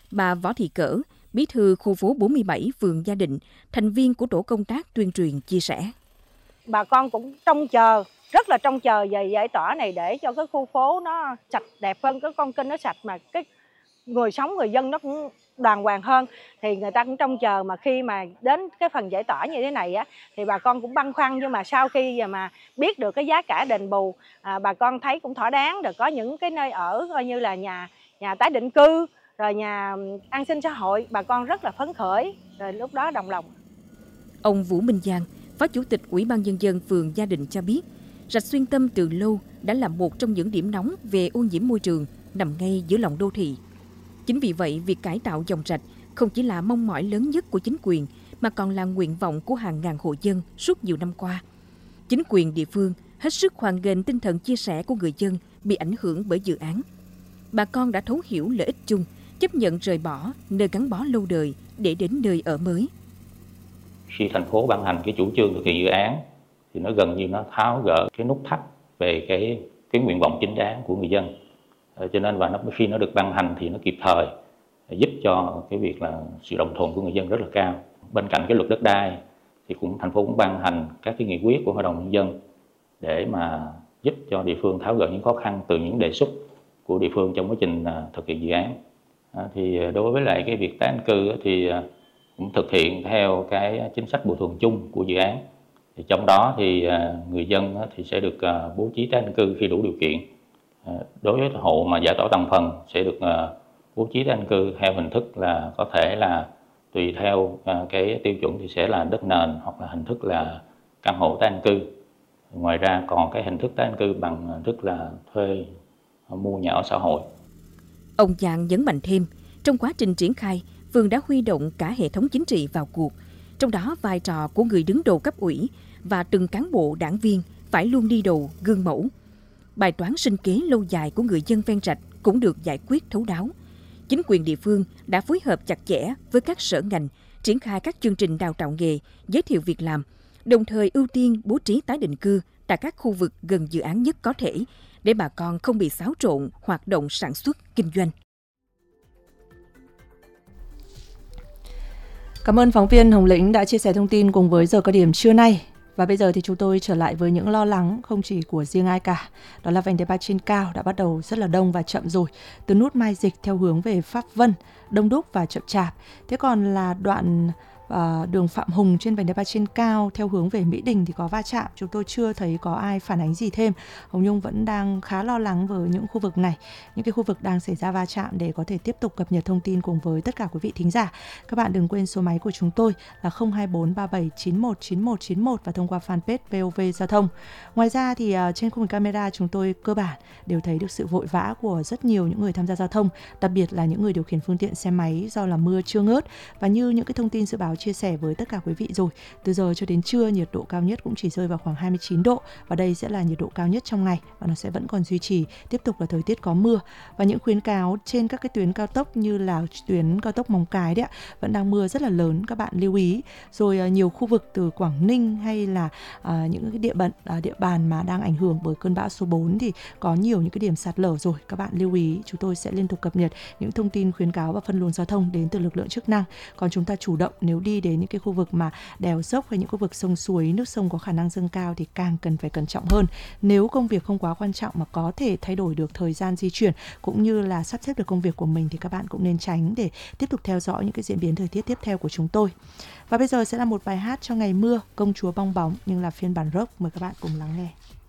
Bà Võ Thị Cỡ, bí thư khu phố 47 phường Gia Định, thành viên của tổ công tác tuyên truyền chia sẻ. Bà con cũng trông chờ, rất là trông chờ về giải tỏa này để cho cái khu phố nó sạch đẹp hơn, cái con kênh nó sạch mà cái người dân nó cũng đàng hoàng hơn. Thì người ta cũng trông chờ, mà khi mà đến cái phần giải tỏa như thế này á thì bà con cũng băn khoăn, nhưng mà sau khi mà biết được cái giá cả đền bù, bà con thấy cũng thỏa đáng, rồi có những cái nơi ở coi như là nhà tái định cư, rồi nhà an sinh xã hội, bà con rất là phấn khởi, rồi lúc đó đồng lòng. Ông Vũ Minh Giang, Phó Chủ tịch Ủy ban Nhân dân phường Gia Định cho biết, rạch Xuyên Tâm từ lâu đã là một trong những điểm nóng về ô nhiễm môi trường, nằm ngay giữa lòng đô thị. Chính vì vậy, việc cải tạo dòng rạch không chỉ là mong mỏi lớn nhất của chính quyền, mà còn là nguyện vọng của hàng ngàn hộ dân suốt nhiều năm qua. Chính quyền địa phương hết sức hoan nghênh tinh thần chia sẻ của người dân bị ảnh hưởng bởi dự án. Bà con đã thấu hiểu lợi ích chung, chấp nhận rời bỏ nơi gắn bó lâu đời để đến nơi ở mới. Khi thành phố ban hành cái chủ trương thực hiện dự án thì nó gần như nó tháo gỡ cái nút thắt về cái nguyện vọng chính đáng của người dân. Cho nên khi nó được ban hành thì nó kịp thời, giúp cho cái việc là sự đồng thuận của người dân rất là cao. Bên cạnh cái luật đất đai thì thành phố cũng ban hành các cái nghị quyết của Hội đồng Nhân dân để mà giúp cho địa phương tháo gỡ những khó khăn từ những đề xuất của địa phương trong quá trình thực hiện dự án. Thì đối với lại cái việc tái định cư thì cũng thực hiện theo cái chính sách bồi thường chung của dự án. Thì trong đó thì người dân thì sẽ được bố trí tái định cư khi đủ điều kiện. Đối với hộ mà giải tỏa tầng phần sẽ được bố trí tái định cư theo hình thức là có thể là tùy theo cái tiêu chuẩn thì sẽ là đất nền, hoặc là hình thức là căn hộ tái định cư. Ngoài ra còn cái hình thức tái định cư bằng hình thức là thuê mua nhà ở xã hội. Ông Giang nhấn mạnh thêm, trong quá trình triển khai, phường đã huy động cả hệ thống chính trị vào cuộc, trong đó vai trò của người đứng đầu cấp ủy và từng cán bộ đảng viên phải luôn đi đầu gương mẫu. Bài toán sinh kế lâu dài của người dân ven rạch cũng được giải quyết thấu đáo. Chính quyền địa phương đã phối hợp chặt chẽ với các sở ngành, triển khai các chương trình đào tạo nghề, giới thiệu việc làm, đồng thời ưu tiên bố trí tái định cư tại các khu vực gần dự án nhất có thể, để bà con không bị xáo trộn hoạt động sản xuất, kinh doanh. Cảm ơn phóng viên Hồng Lĩnh đã chia sẻ thông tin cùng với giờ cao điểm trưa nay. Và bây giờ thì chúng tôi trở lại với những lo lắng không chỉ của riêng ai cả. Đó là vành đai ba trên cao đã bắt đầu rất là đông và chậm rồi. Từ nút Mai Dịch theo hướng về Pháp Vân, đông đúc và chậm chạp. Thế còn là đoạn đường Phạm Hùng trên vành đai ba trên cao theo hướng về Mỹ Đình thì có va chạm. Chúng tôi chưa thấy có ai phản ánh gì thêm. Hồng Nhung vẫn đang khá lo lắng với những khu vực này, những cái khu vực đang xảy ra va chạm, để có thể tiếp tục cập nhật thông tin cùng với tất cả quý vị thính giả. Các bạn đừng quên số máy của chúng tôi là 024 37 91 91 91 và thông qua fanpage VOV Giao thông. Ngoài ra thì trên khung hình camera chúng tôi cơ bản đều thấy được sự vội vã của rất nhiều những người tham gia giao thông, đặc biệt là những người điều khiển phương tiện xe máy do là mưa chưa ngớt. Và như những cái thông tin dự báo chia sẻ với tất cả quý vị rồi, từ giờ cho đến trưa nhiệt độ cao nhất cũng chỉ rơi vào khoảng 29 độ, và đây sẽ là nhiệt độ cao nhất trong ngày, và nó sẽ vẫn còn duy trì tiếp tục là thời tiết có mưa. Và những khuyến cáo trên các cái tuyến cao tốc như là tuyến cao tốc Móng Cái đấy ạ, vẫn đang mưa rất là lớn, các bạn lưu ý. Rồi nhiều khu vực từ Quảng Ninh hay là những cái địa bàn mà đang ảnh hưởng bởi cơn bão số 4 thì có nhiều những cái điểm sạt lở rồi, các bạn lưu ý. Chúng tôi sẽ liên tục cập nhật những thông tin khuyến cáo và phân luồng giao thông đến từ lực lượng chức năng. Còn chúng ta chủ động nếu đi đến những cái khu vực mà đèo dốc hay những khu vực sông suối, nước sông có khả năng dâng cao thì càng cần phải cẩn trọng hơn. Nếu công việc không quá quan trọng mà có thể thay đổi được thời gian di chuyển cũng như là sắp xếp được công việc của mình thì các bạn cũng nên tránh, để tiếp tục theo dõi những cái diễn biến thời tiết tiếp theo của chúng tôi. Và bây giờ sẽ là một bài hát cho ngày mưa, Công chúa bong bóng, nhưng là phiên bản rock. Mời các bạn cùng lắng nghe.